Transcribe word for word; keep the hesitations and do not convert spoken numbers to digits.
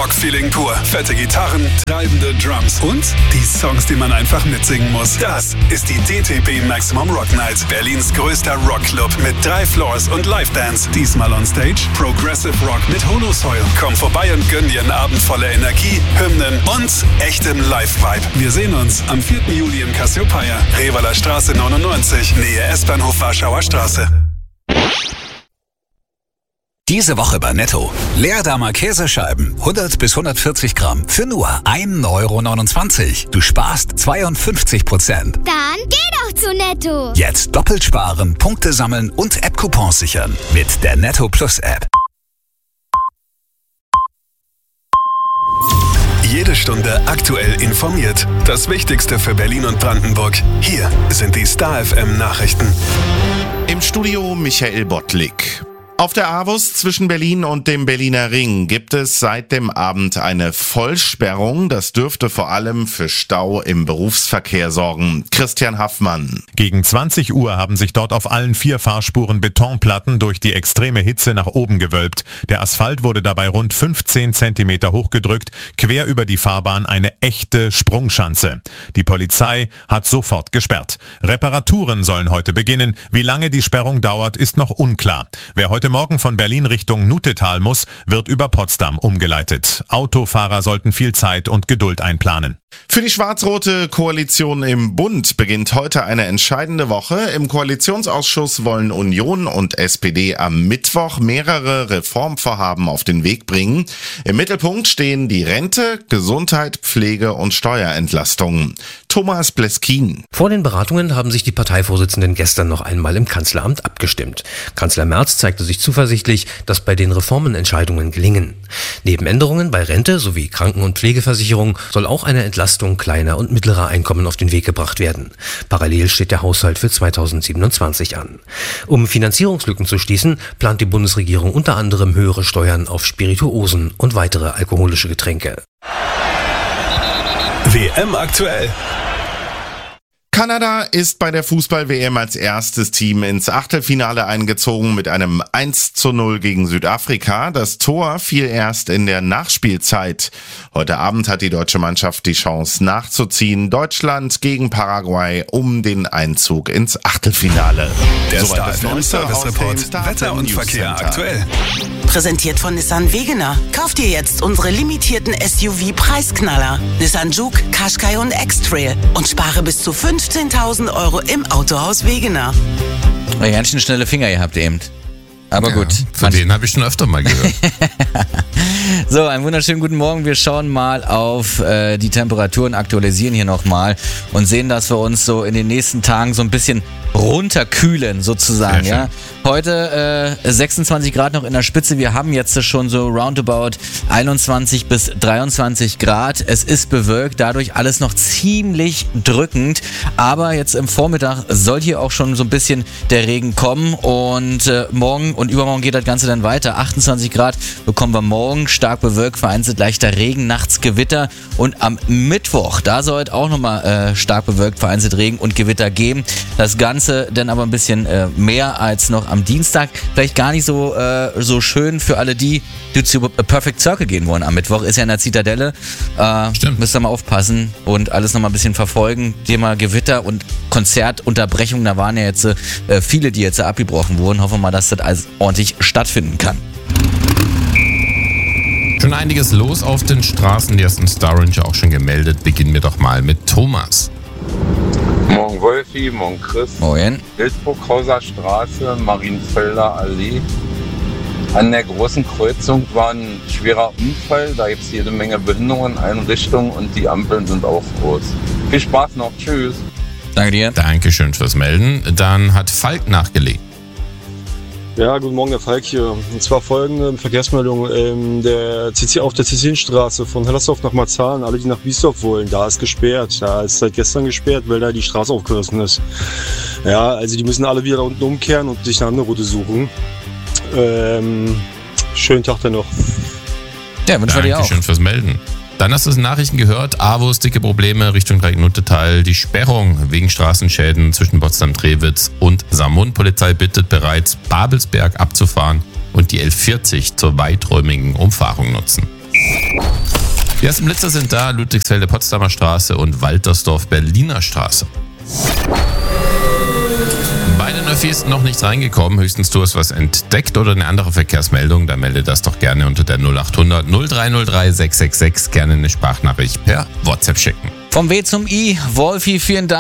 Rock-Feeling pur. Fette Gitarren, treibende Drums und die Songs, die man einfach mitsingen muss. Das ist die D T B Maximum Rock Night. Berlins größter Rockclub mit drei Floors und Live-Dance. Diesmal on Stage Progressive Rock mit Holosoil. Komm vorbei und gönn dir einen Abend voller Energie, Hymnen und echtem Live-Vibe. Wir sehen uns am vierten Juli im Cassiopeia, Revaler Straße neunundneunzig, Nähe S-Bahnhof Warschauer Straße. Diese Woche bei Netto. Leerdamer Käsescheiben, hundert bis hundertvierzig Gramm, für nur ein Euro neunundzwanzig. Du sparst zweiundfünfzig Prozent. Dann geh doch zu Netto. Jetzt doppelt sparen, Punkte sammeln und App-Coupons sichern. Mit der Netto Plus App. Jede Stunde aktuell informiert. Das Wichtigste für Berlin und Brandenburg. Hier sind die Star F M Nachrichten. Im Studio Michael Bottlik. Auf der A W U S zwischen Berlin und dem Berliner Ring gibt es seit dem Abend eine Vollsperrung. Das dürfte vor allem für Stau im Berufsverkehr sorgen. Christian Haffmann. Gegen zwanzig Uhr haben sich dort auf allen vier Fahrspuren Betonplatten durch die extreme Hitze nach oben gewölbt. Der Asphalt wurde dabei rund fünfzehn Zentimeter hochgedrückt, quer über die Fahrbahn eine echte Sprungschanze. Die Polizei hat sofort gesperrt. Reparaturen sollen heute beginnen. Wie lange die Sperrung dauert, ist noch unklar. Wer heute Morgen von Berlin Richtung Nutetal muss, wird über Potsdam umgeleitet. Autofahrer sollten viel Zeit und Geduld einplanen. Für die schwarz-rote Koalition im Bund beginnt heute eine entscheidende Woche. Im Koalitionsausschuss wollen Union und S P D am Mittwoch mehrere Reformvorhaben auf den Weg bringen. Im Mittelpunkt stehen die Rente, Gesundheit, Pflege und Steuerentlastung. Thomas Bleskin. Vor den Beratungen haben sich die Parteivorsitzenden gestern noch einmal im Kanzleramt abgestimmt. Kanzler Merz zeigte sich zuversichtlich, dass bei den Reformen Entscheidungen gelingen. Neben Änderungen bei Rente sowie Kranken- und Pflegeversicherung soll auch eine Entlastung kleiner und mittlerer Einkommen auf den Weg gebracht werden. Parallel steht der Haushalt für zweitausendsiebenundzwanzig an. Um Finanzierungslücken zu schließen, plant die Bundesregierung unter anderem höhere Steuern auf Spirituosen und weitere alkoholische Getränke. W M aktuell. Kanada ist bei der Fußball-W M als erstes Team ins Achtelfinale eingezogen mit einem eins zu null gegen Südafrika. Das Tor fiel erst in der Nachspielzeit. Heute Abend hat die deutsche Mannschaft die Chance nachzuziehen. Deutschland gegen Paraguay um den Einzug ins Achtelfinale. Der Star F M Service Report. Wetter und Verkehr aktuell. Präsentiert von Nissan Wegener. Kauft ihr jetzt unsere limitierten S U V-Preisknaller. Nissan Juke, Qashqai und X-Trail. Und spare bis zu fünfzehntausend Euro im Autohaus Wegener. Oh, ganz schön schnelle Finger ihr habt eben. Aber ja, gut. Von denen habe ich schon öfter mal gehört. So, einen wunderschönen guten Morgen. Wir schauen mal auf äh, die Temperaturen, aktualisieren hier nochmal und sehen, dass wir uns so in den nächsten Tagen so ein bisschen runterkühlen sozusagen. Ja? Heute äh, sechsundzwanzig Grad noch in der Spitze. Wir haben jetzt schon so roundabout einundzwanzig bis dreiundzwanzig Grad. Es ist bewölkt, dadurch alles noch ziemlich drückend. Aber jetzt im Vormittag soll hier auch schon so ein bisschen der Regen kommen. Und äh, morgen und übermorgen geht das Ganze dann weiter. achtundzwanzig Grad bekommen wir morgen, stark bewölkt, vereinzelt leichter Regen, nachts Gewitter. Und am Mittwoch, da soll es auch nochmal äh, stark bewölkt, vereinzelt Regen und Gewitter geben. Das Ganze dann aber ein bisschen äh, mehr als noch am Dienstag. Vielleicht gar nicht so, äh, so schön für alle die, die zu Perfect Circle gehen wollen am Mittwoch. Ist ja in der Zitadelle. Äh, Stimmt. Müsst ihr mal aufpassen und alles nochmal ein bisschen verfolgen. Thema Gewitter und Konzertunterbrechungen. Da waren ja jetzt äh, viele, die jetzt abgebrochen wurden. Hoffen wir mal, dass das alles ordentlich stattfinden kann. Schon einiges los auf den Straßen. Die ersten Star Ranger auch schon gemeldet. Beginnen wir doch mal mit Thomas. Morgen Wolfi, morgen Chris. Moin. Hildburghauser Straße, Marienfelder Allee. An der großen Kreuzung war ein schwerer Unfall. Da gibt es jede Menge Behinderungen in allen Richtungen und die Ampeln sind auch groß. Viel Spaß noch. Tschüss. Danke dir. Dankeschön fürs Melden. Dann hat Falk nachgelegt. Ja, guten Morgen, der Falk hier. Und zwar folgende Verkehrsmeldung. Ähm, der C C auf der Cäcilienstraße von Hellersdorf nach Marzahn, alle, die nach Biesdorf wollen, da ist gesperrt. Da ist seit gestern gesperrt, weil da die Straße aufgerissen ist. Ja, also die müssen alle wieder da unten umkehren und sich eine andere Route suchen. Ähm, schönen Tag dann noch. Ja, wünschen wir dir auch. Dankeschön fürs Melden. Dann hast du es in Nachrichten gehört, A W U S, dicke Probleme Richtung Dreieck-Nutetal, die Sperrung wegen Straßenschäden zwischen Potsdam-Trewitz und Samund. Polizei bittet bereits, Babelsberg abzufahren und die L vierzig zur weiträumigen Umfahrung nutzen. Die ersten Blitzer sind da, Ludwigsfelde Potsdamer Straße und Waltersdorf Berliner Straße. Bei den Öffis noch nichts reingekommen, höchstens du hast was entdeckt oder eine andere Verkehrsmeldung, dann melde das doch gerne unter der null acht hundert null drei null drei sechs sechs sechs, gerne eine Sprachnachricht per WhatsApp schicken. Vom W zum I, Wolfi, vielen Dank.